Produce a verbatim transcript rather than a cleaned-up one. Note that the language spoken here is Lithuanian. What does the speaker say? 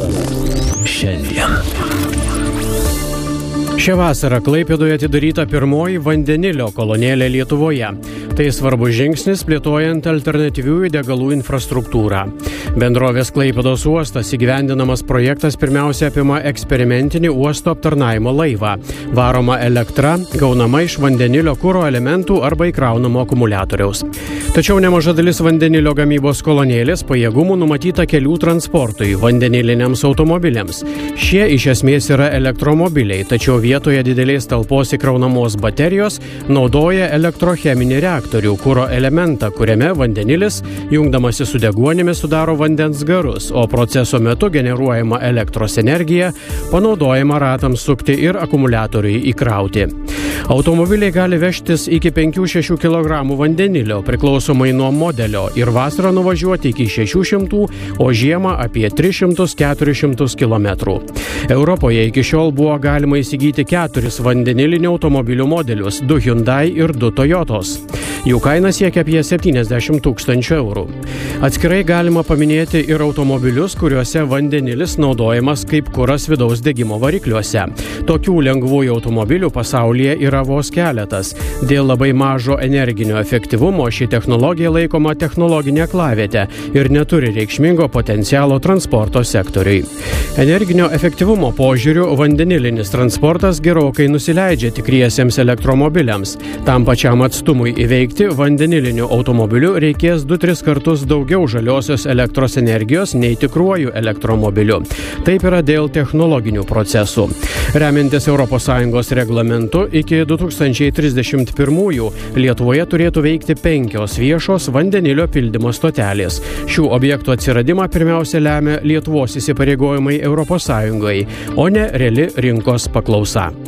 šiandien. Šią vasarą Klaipėdoje atidaryta pirmoji vandenilio kolonėlė Lietuvoje. Tai svarbus žingsnis plėtojant alternatyviųjų degalų infrastruktūrą. Bendrovės Klaipėdos uostas įgyvendinamas projektas pirmiausia apima eksperimentinį uosto aptarnavimo laivą, varomą elektra, gaunama iš vandenilio kuro elementų arba įkraunamo akumuliatoriaus. Tačiau nemaža dalis vandenilio gamybos kolonėlės pajėgumų numatyta kelių transportui, vandeniliniams automobiliams. Šie iš esmės yra elektromobiliai, tačiau vietoje didelės talpos įkraunamos baterijos naudoja elektrocheminį reaktorių kuro elementą, kuriame vandenilis, jungdamasi su deguonimi, sudaro vandens garus, o proceso metu generuojama elektros energija panaudojama ratams sukti ir akumuliatoriui įkrauti. Automobiliai gali vežtis iki penkių šešių kilogramų vandenilio, priklausomai nuo modelio, ir vasarą nuvažiuoti iki šešių šimtų, o žiemą apie tris šimtus keturis šimtus kilometrų. Europoje iki šiol buvo galima įsigyti keturis vandenilinių automobilių modelius, du Hyundai ir du Toyotos. Jų kaina siekia apie septyniasdešimt tūkstančių eurų. Atskirai galima paminėti ir automobilius, kuriuose vandenilis naudojamas kaip kuras vidaus degimo varikliuose. Tokių lengvųjų automobilių pasaulyje yra vos keletas. Dėl labai mažo energinio efektyvumo ši technologija laikoma technologinė aklavietė ir neturi reikšmingo potencialo transporto sektoriui. Energinio efektyvumo požiūriu vandenilinis transportas gerokai nusileidžia tikriesiems elektromobiliams. Tam pačiam atstumui įveikti vandeniliniu automobiliu reikės du tris kartus daugiau žaliosios elektros energijos nei tikruoju elektromobiliu. Taip yra dėl technologinių procesų. Remiantis Europos Sąjungos reglamentu, iki du tūkstančiai trisdešimt pirmųjų Lietuvoje turėtų veikti penkios viešos vandenilio pildymo stotelės. Šių objektų atsiradimą pirmiausia lemia Lietuvos įsipareigojimai Europos Sąjungai, o ne reali rinkos paklausa.